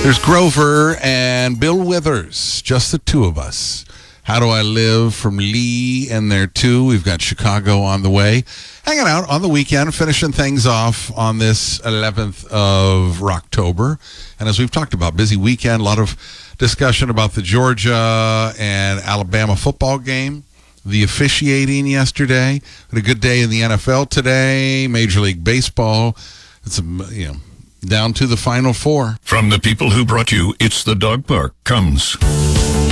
There's Grover and Bill Withers, just the two of us. How Do I Live from Lee and there too. We've got Chicago on the way. Hanging out on the weekend, finishing things off on this 11th of October. And as we've talked about, busy weekend, a lot of discussion about the Georgia and Alabama football game, the officiating yesterday. Had a good day in the NFL today, Major League Baseball. It's down to the Final Four. From the people who brought you It's the Dog Park comes